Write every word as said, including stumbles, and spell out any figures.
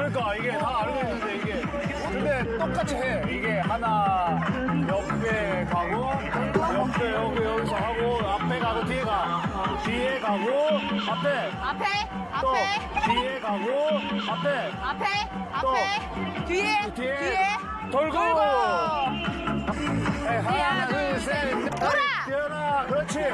그러니까 이게 다 알고 있는데 이게. 근데 똑같이 해. 이게 하나 옆에 가고 옆에 여기 여기서 하고 앞에 가고 뒤에 가. 뒤에 가고 앞에. 앞에, 또 앞에, 뒤에 가고 앞에. 앞에, 또 앞에, 뒤에, 뒤에, 뒤에, 돌고. 돌고. 네, 하나, 하나, 둘, 둘, 셋, 넷. 돌아. 뛰어라. 그렇지.